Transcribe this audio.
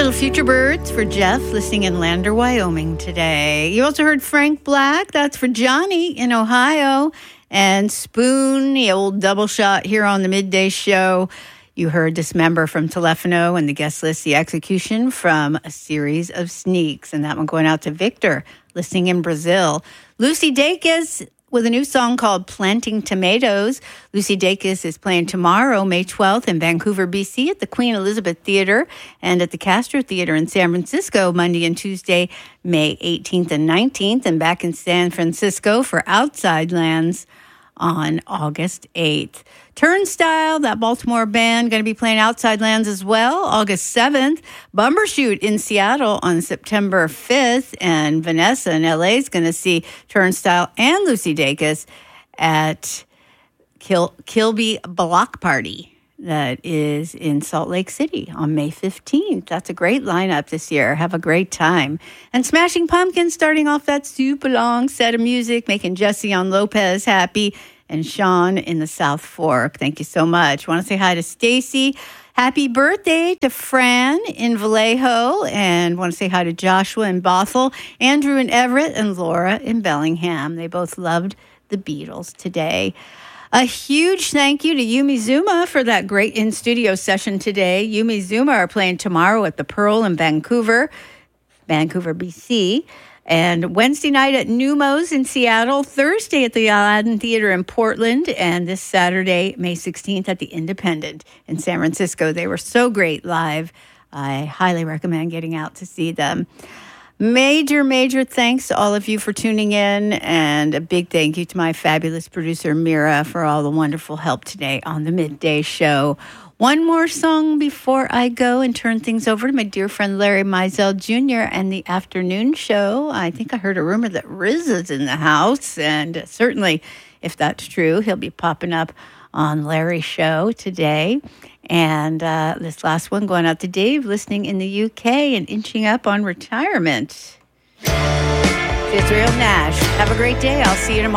little Future Birds for Jeff, listening in Lander, Wyoming today. You also heard Frank Black. That's for Johnny in Ohio. And Spoon, the old double shot here on the Midday Show. You heard Dismember from Telefono and the guest list, The Execution from A Series of Sneaks. And that one going out to Victor, listening in Brazil. Lucy Dacus with a new song called Planting Tomatoes. Lucy Dacus is playing tomorrow, May 12th, in Vancouver, BC, at the Queen Elizabeth Theatre and at the Castro Theatre in San Francisco, Monday and Tuesday, May 18th and 19th, and back in San Francisco for Outside Lands on August 8th. Turnstile, that Baltimore band, going to be playing Outside Lands as well, August 7th. Bumbershoot in Seattle on September 5th. And Vanessa in LA is going to see Turnstile and Lucy Dacus at Kilby Block Party. That is in Salt Lake City on May 15th. That's a great lineup this year. Have a great time. And Smashing Pumpkins starting off that super long set of music, making Jesse on Lopez happy, and Sean in the South Fork. Thank you so much. Want to say hi to Stacy. Happy birthday to Fran in Vallejo. And want to say hi to Joshua in Bothell, Andrew in Everett, and Laura in Bellingham. They both loved the Beatles today. A huge thank you to Yumi Zuma for that great in-studio session today. Yumi Zuma are playing tomorrow at the Pearl in Vancouver, BC. And Wednesday night at Numos in Seattle, Thursday at the Aladdin Theater in Portland, and this Saturday, May 16th, at the Independent in San Francisco. They were so great live. I highly recommend getting out to see them. Major thanks to all of you for tuning in, and a big thank you to my fabulous producer, Mira, for all the wonderful help today on the Midday Show. One more song before I go and turn things over to my dear friend Larry Mizell Jr. and the afternoon show. I think I heard a rumor that Riz is in the house, and certainly, if that's true, he'll be popping up on Larry's show today. And this last one going out to Dave, listening in the UK and inching up on retirement. Israel Nash. Have a great day. I'll see you tomorrow.